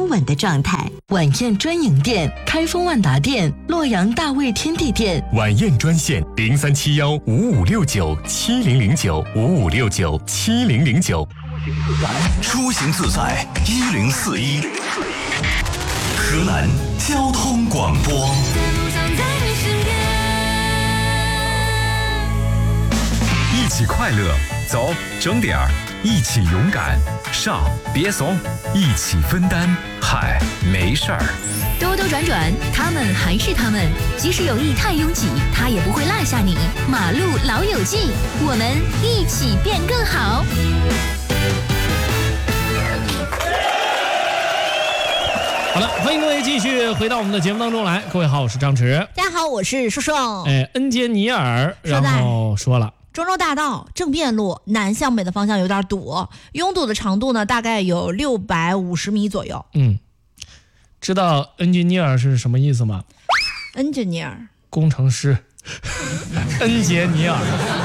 稳的状态。晚宴专营店：开封万达店、洛阳大卫天地店。 晚宴专线：03715569700955697009。 出行自在1041，河南交通广播。 一起快乐，走，整点儿，一起勇敢，上，别怂，一起分担，嗨，没事儿。 兜兜转转，他们还是他们，即使有意太拥挤，他也不会落下你。马路老友记，我们一起变更好。 好了，欢迎各位继续回到我们的节目当中来。各位好，我是张弛。 大家好，我是舒爽。 恩杰尼尔，然后说了。 中州大道正便路南向北的方向有点堵，拥堵的长度呢大概有650米左右。 知道 engineer 是什么意思吗？ engineer 工程师。恩杰尼尔。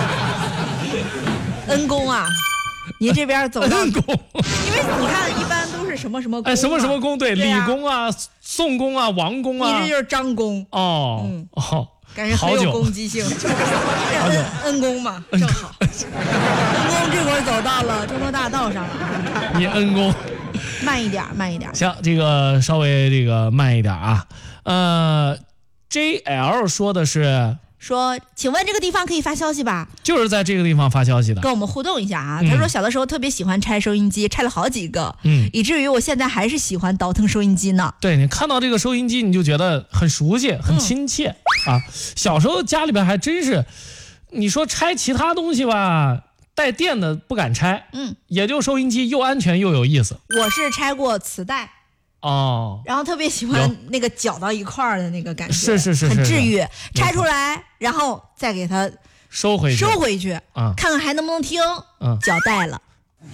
恩公啊，您这边走到恩公， 因为你看一般都是什么什么公， 什么什么公，对， 对李公啊，宋公啊，王公啊， 你这就是张公。感觉很有攻击性。恩公嘛，正好。恩公这会儿走到了中州大道上了。 你恩公， 慢一点，慢一点。 行，这个稍微这个慢一点啊。JL 说的是说，请问这个地方可以发消息吧？ 就是在这个地方发消息的， 跟我们互动一下啊。他说小的时候特别喜欢拆收音机，拆了好几个，以至于我现在还是喜欢倒腾收音机呢。 对，你看到这个收音机你就觉得很熟悉很亲切啊。小时候家里边还真是，你说拆其他东西吧，带电的不敢拆，也就收音机又安全又有意思。 我是拆过磁带然后特别喜欢那个搅到一块儿的那个感觉， 是很治愈。拆出来，然后再给它收回去看看还能不能听。搅带了。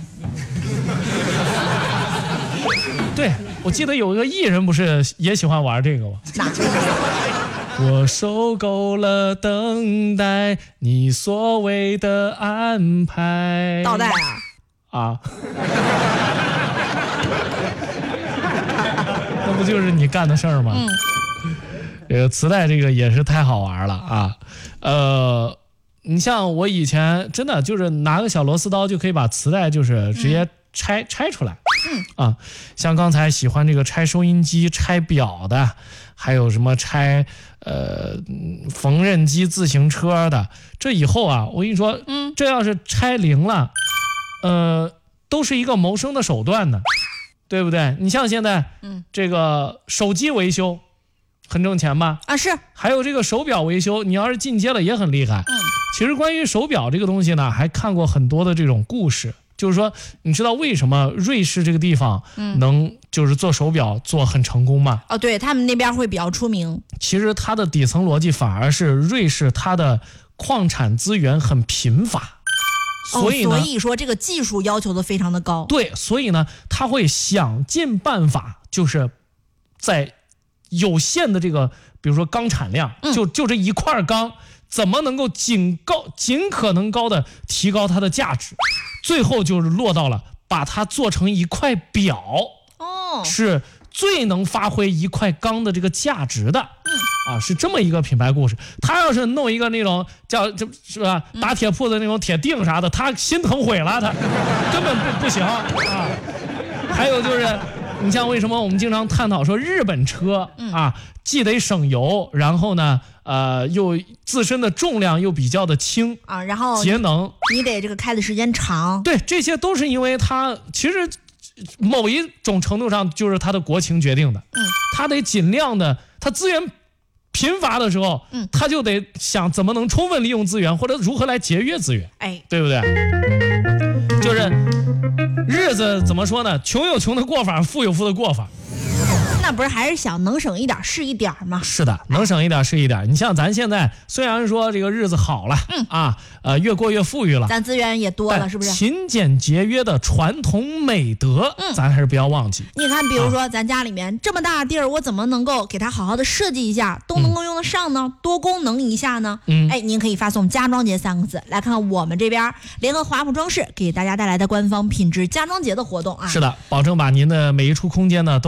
对，我记得有个艺人不是也喜欢玩这个吗？ 哪个？ 我受够了等待你所谓的安排。 倒带啊。那不就是你干的事儿吗？这个磁带这个也是太好玩了啊。你像我以前真的就是拿个小螺丝刀就可以把磁带就是直接拆出来。像刚才喜欢这个拆收音机、拆表的，还有什么拆缝纫机、自行车的，这以后啊，我跟你说，这要是拆灵了，都是一个谋生的手段呢。对不对？你像现在，这个手机维修很挣钱吧？ 是。 还有这个手表维修，你要是进阶了也很厉害。其实关于手表这个东西呢，还看过很多的这种故事，就是说，你知道为什么瑞士这个地方能就是做手表做很成功吗？ 对，他们那边会比较出名。 其实它的底层逻辑反而是瑞士它的矿产资源很贫乏。所以说这个技术要求的非常的高。 对，所以呢，他会想尽办法，就是在有限的这个，比如说钢产量，就这一块钢，怎么能够尽可能高的提高它的价值，最后就是落到了把它做成一块表，是最能发挥一块钢的这个价值的。是这么一个品牌故事。他要是弄一个那种是吧，打铁铺的那种铁锭啥的，他心疼毁了，他根本不行啊。还有就是，你像为什么我们经常探讨说日本车既得省油，然后呢又自身的重量又比较的轻然后节能， 你得这个开的时间长。 对，这些都是因为它其实某一种程度上就是它的国情决定的。它得尽量的，它资源贫乏的时候，他就得想怎么能充分利用资源，或者如何来节约资源，对不对？就是日子怎么说呢？穷有穷的过法，富有富的过法。 那不是还是想能省一点是一点吗？ 是的，能省一点是一点。你像咱现在虽然说这个日子好了，越过越富裕了， 咱资源也多了，是不是？ 勤俭节约的传统美德，咱还是不要忘记。 你看，比如说咱家里面这么大的地儿，我怎么能够给它好好的设计一下，都能够用得上呢？多功能一下呢？您可以发送家装节3个字来看看我们这边联合华普装饰给大家带来的官方品质家装节的活动啊。 是的，保证把您的每一处空间呢都